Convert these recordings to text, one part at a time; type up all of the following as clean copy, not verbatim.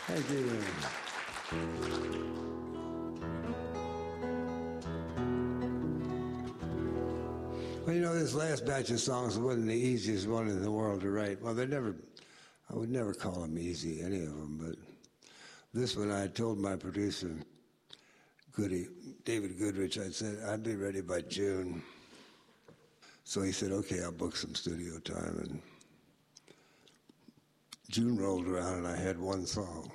Thank you. Well, you know, this last batch of songs wasn't the easiest one in the world to write. Well, I would never call them easy, any of them, but this one I told my producer, David Goodrich, I said, I'd be ready by June. So he said, okay, I'll book some studio time. And June rolled around and I had one song.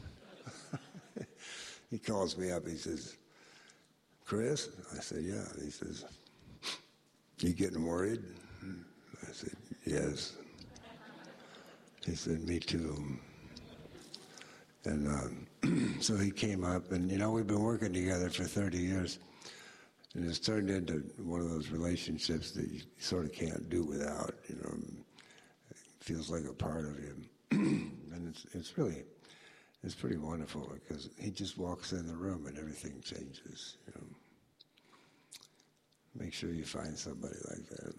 He calls me up, he says, Chris? I said, yeah. He says, you getting worried? I said, yes. He said, me too. And so he came up, and, you know, we've been working together for 30 years. And it's turned into one of those relationships that you sort of can't do without, you know. It feels like a part of you. And it's pretty wonderful because he just walks in the room and everything changes, you know. Make sure you find somebody like that.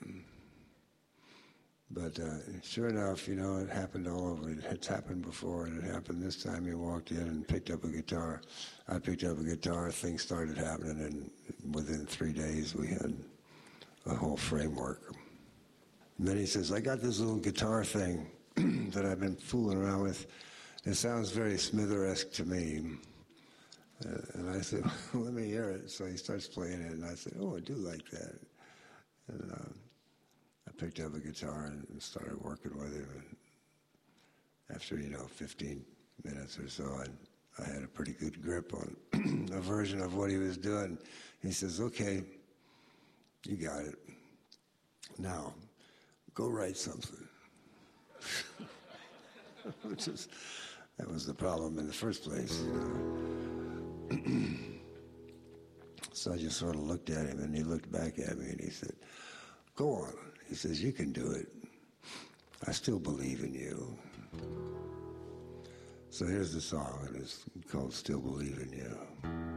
But sure enough, you know, it happened all over. It's happened before, and it happened this time. He walked in and picked up a guitar. I picked up a guitar. Things started happening, and within 3 days, we had a whole framework. And then he says, I got this little guitar thing that I've been fooling around with. It sounds very Smither-esque to me. And I said, well, let me hear it. So he starts playing it, and I said, oh, I do like that. And I picked up a guitar and started working with him. And after, 15 minutes or so, I had a pretty good grip on a version of what he was doing. He says, okay, you got it. Now, go write something. That was the problem in the first place. So I just sort of looked at him, and he looked back at me, and he said, go on. He says, you can do it. I still believe in you. So here's the song, and it's called Still Believe in You.